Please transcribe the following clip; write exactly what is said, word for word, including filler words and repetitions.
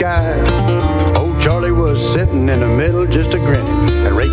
sky. Old Charlie was sitting in the middle just a grinning, and Ray